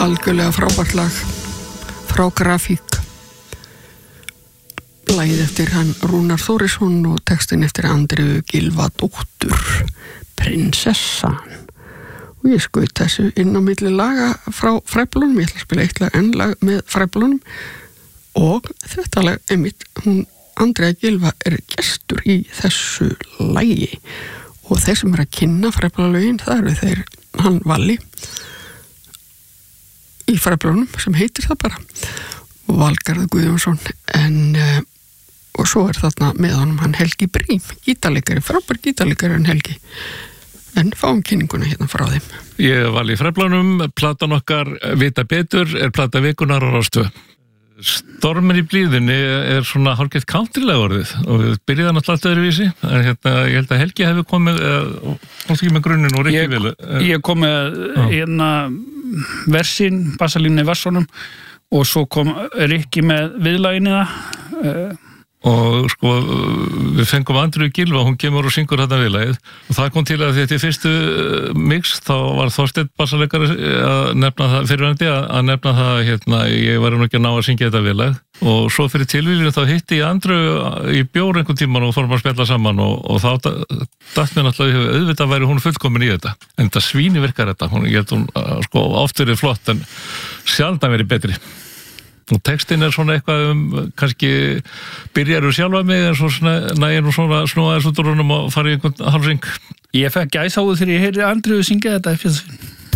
algjörlega frábært lag frá Grafík. Lagið eftir hann Rúnar Þórisson og textin eftir Andreu Gylfadóttur, Prinsessan. Og ég skaut þessu inn á milli laga frá Fræflunum. Ég ætla að spila eitt lag enn lag með Fræflunum og þetta lag einmitt, hún Andrea Gylfa er gestur í þessu lagi og þeir sem að kynna Fræflalögin, það eru þeir hann Valli í Fræflunum sem heitir það bara og Valgarður Guðjónsson og svo er þarna með honum hann Helgi Brím, gítarleikari, frábær gítarleikari en Helgi. En fáum kynninguna hérna frá þeim. Ég var í Fræflunum, platan okkar Vita betur er plata vikunnar á Rás 2. Stormur í blíðunni er svona hálfgeitt countrylega orðið og við byrjaðum alltaf öðruvísi en ég held að Helgi hefði komið ekki með grunninn og Rikki vel. Ég kom með versin, bassalínni versunum og svo kom Rikki með viðlaginu það og sko við fengum Andreu Gylfa, hún kemur og syngur þetta viðlagið og það kom til að þetta í fyrstu mix þá var Þorsteinn bassaleikari að nefna það fyrirvændi að nefna það ég var nú ekki að ná að syngja þetta viðlag og svo fyrir tilvílinu þá hitti ég Andreu í bjór einhvern tíman og fórum að spjalla saman og þá datt mér náttúrulega auðvitað væri hún fullkomin í þetta en þetta svíni virkar þetta, ég held hún sko oft verið flott en sjaldan verið betri. Og textin er svona eitthvað kannski byrjar sjálfa mig en svo nægir svona snúa þessu úr honum og fara í einhvern hálfring. Ég fekk gæsáðu þegar ég heyrði Andreu syngja þetta